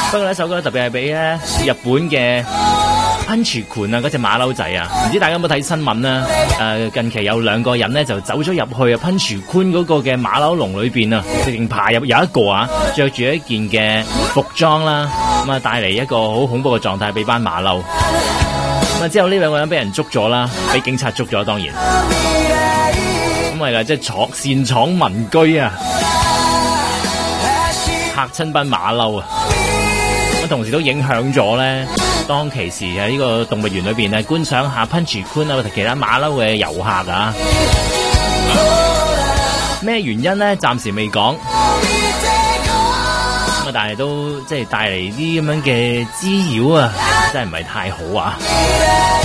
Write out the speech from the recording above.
不過呢首歌特別係俾咧日本嘅噴泉款啊嗰隻馬騮仔啊，唔知大家有冇睇新聞啊？近期有2個人呢就走咗入去啊噴泉款嗰個嘅馬騮籠裏邊啊，直情爬入，有一個啊着住一件嘅服裝啦，咁啊帶嚟一個好恐怖嘅狀態俾班馬騮。咁啊之後呢2個人俾人捉咗啦，俾警察捉咗當然。咁係啦，即係擅闖民居啊，嚇親班馬騮啊！咁同時都影響咗咧，當其時喺呢個動物園裏邊咧觀賞下噴泉觀啊，或者其他馬騮嘅遊客啊，咩原因咧？暫時未講。咁啊，但係都即係帶嚟啲咁樣嘅滋擾啊，真係唔係太好啊！